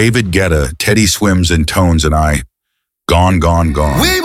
David Guetta, Teddy Swims and Tones, and I, Gone, Gone, Gone.